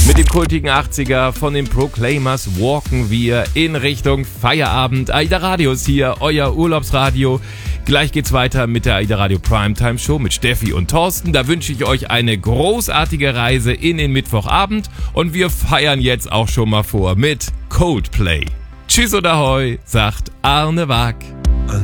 Mit dem kultigen 80er von den Proclaimers walken wir in Richtung Feierabend. AIDA Radio ist hier, euer Urlaubsradio. Gleich geht's weiter mit der AIDA Radio Primetime Show mit Steffi und Thorsten. Da wünsche ich euch eine großartige Reise in den Mittwochabend. Und wir feiern jetzt auch schon mal vor mit Coldplay. Tschüss und Ahoi, sagt Arne Waag.